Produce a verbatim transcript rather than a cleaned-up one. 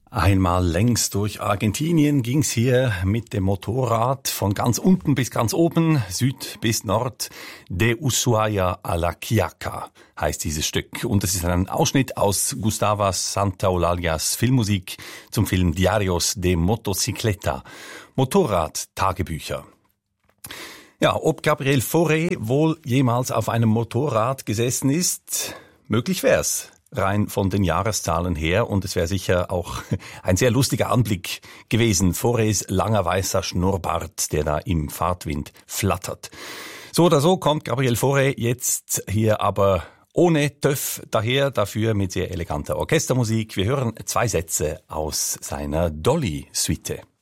Einmal längs durch Argentinien ging's hier mit dem Motorrad von ganz unten bis ganz oben, Süd bis Nord. De Ushuaia a La Quiaca heißt dieses Stück. Und es ist ein Ausschnitt aus Gustavo Santaolallas Filmmusik zum Film Diarios de Motocicleta, Motorrad-Tagebücher. Ja, ob Gabriel Fauré wohl jemals auf einem Motorrad gesessen ist, möglich wär's. Rein von den Jahreszahlen her, und es wäre sicher auch ein sehr lustiger Anblick gewesen. Faurés langer weißer Schnurrbart, der da im Fahrtwind flattert. So oder so kommt Gabriel Fauré jetzt hier aber ohne Töff daher, dafür mit sehr eleganter Orchestermusik. Wir hören zwei Sätze aus seiner Dolly-Suite.